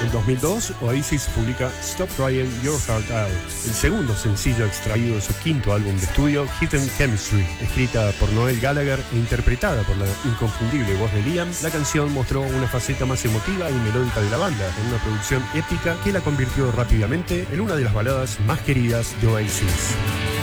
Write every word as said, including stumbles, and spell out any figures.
el dos mil dos, Oasis publica Stop Crying Your Heart Out, el segundo sencillo extraído de su quinto álbum de estudio, Hidden Chemistry. Escrita por Noel Gallagher e interpretada por la inconfundible voz de Liam, la canción mostró una faceta más emotiva y melódica de la banda, en una producción épica que la convirtió rápidamente en una de las baladas más queridas de Oasis.